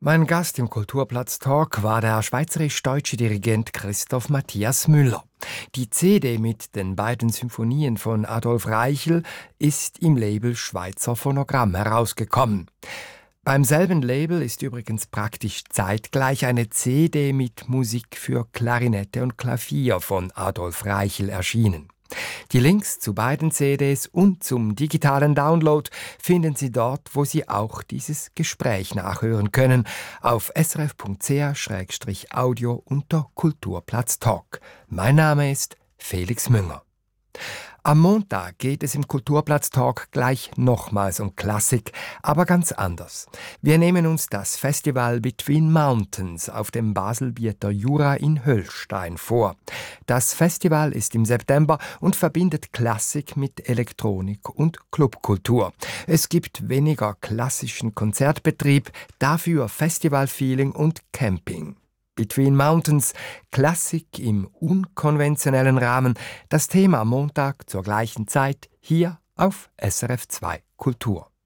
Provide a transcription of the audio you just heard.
Mein Gast im Kulturplatz-Talk war der schweizerisch-deutsche Dirigent Christoph Matthias Müller. Die CD mit den beiden Symphonien von Adolf Reichel ist im Label Schweizer Phonogramm herausgekommen. Beim selben Label ist übrigens praktisch zeitgleich eine CD mit Musik für Klarinette und Klavier von Adolf Reichel erschienen. Die Links zu beiden CDs und zum digitalen Download finden Sie dort, wo Sie auch dieses Gespräch nachhören können, auf srf.ch/audio unter Kulturplatz Talk. Mein Name ist Felix Münger. Am Montag geht es im Kulturplatz Talk gleich nochmals um Klassik, aber ganz anders. Wir nehmen uns das Festival Between Mountains auf dem Baselbieter Jura in Höllstein vor. Das Festival ist im September und verbindet Klassik mit Elektronik und Clubkultur. Es gibt weniger klassischen Konzertbetrieb, dafür Festivalfeeling und Camping. Between Mountains, Klassik im unkonventionellen Rahmen, das Thema Montag zur gleichen Zeit hier auf SRF 2 Kultur.